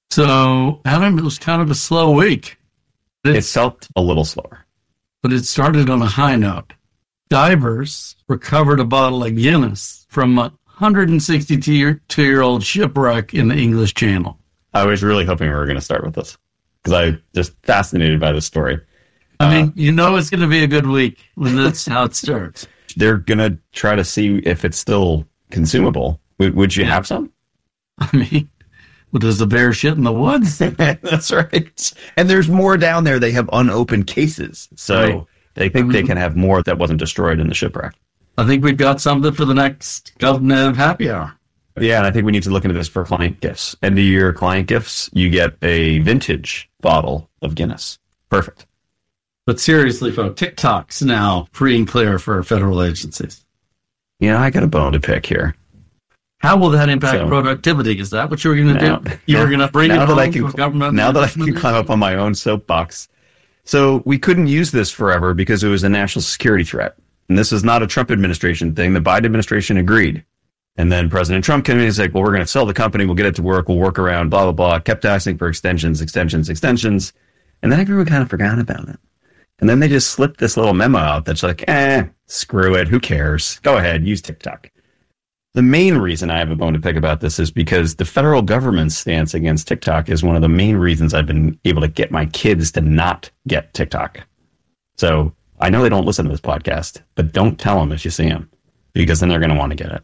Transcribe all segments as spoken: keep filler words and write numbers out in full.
So, Adam, it was kind of a slow week. It, it felt a little slower. But it started on a high note. Divers recovered a bottle of Guinness from a one hundred sixty-two-year-old shipwreck in the English Channel. I was really hoping we were going to start with this because I'm just fascinated by this story. I mean, uh, you know it's going to be a good week when that's how it starts. They're going to try to see if it's still consumable. Would, would you have some? I mean, well, does the bear shit in the woods? That's right. And there's more down there. They have unopened cases. So right. they think I mean, they can have more that wasn't destroyed in the shipwreck. I think we've got something for the next GovNev happy hour. Yeah, and I think we need to look into this for client gifts. End of year client gifts, you get a vintage bottle of Guinness. Perfect. But seriously, folks, TikTok's now free and clear for federal agencies. Yeah, I got a bone to pick here. How will that impact so, productivity? Is that what you were going to do? You now, were going to bring it home I can, to government? Now that I can climb up on my own soapbox. So we couldn't use this forever because it was a national security threat. And this is not a Trump administration thing. The Biden administration agreed. And then President Trump came in and said, well, we're going to sell the company. We'll get it to work. We'll work around, blah, blah, blah. Kept asking for extensions, extensions, extensions. And then everyone kind of forgot about it. And then they just slipped this little memo out that's like, eh, screw it. Who cares? Go ahead. Use TikTok. The main reason I have a bone to pick about this is because the federal government's stance against TikTok is one of the main reasons I've been able to get my kids to not get TikTok. So I know they don't listen to this podcast, but don't tell them if you see them because then they're going to want to get it.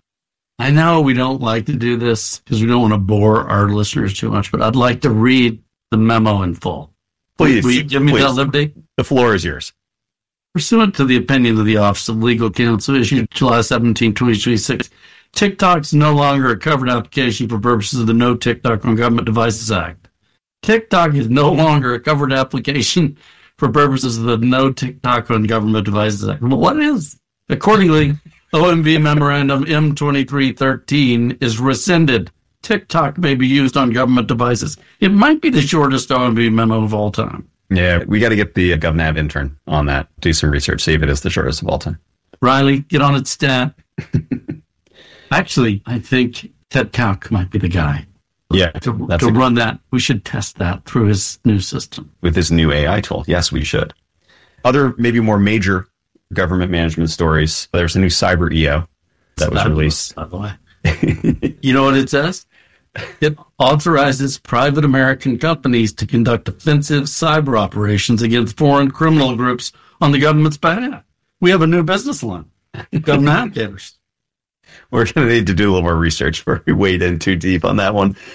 I know we don't like to do this because we don't want to bore our listeners too much, but I'd like to read the memo in full. Please, Will you give me please. that liberty? The floor is yours. Pursuant to the opinion of the Office of Legal Counsel issued July seventeenth, twenty twenty-six, TikTok's no longer a covered application for purposes of the No TikTok on Government Devices Act. TikTok is no longer a covered application for purposes of the No TikTok on Government Devices Act. Well, what is? Accordingly, O M B Memorandum M twenty-three thirteen is rescinded. TikTok may be used on government devices. It might be the shortest O M B memo of all time. Yeah, we got to get the uh, GovNav intern on that. Do some research, see if it is the shortest of all time. Riley, get on its stat. Actually, I think Ted Koch might be the guy. Yeah, to, to a, run that. We should test that through his new system. With his new A I tool. Yes, we should. Other, maybe more major government management stories. There's a new Cyber E O that was released. By the way. You know what it says? It authorizes private American companies to conduct offensive cyber operations against foreign criminal groups on the government's behalf. We have a new business line. Government applicators. We're going to need to do a little more research before we wade in too deep on that one.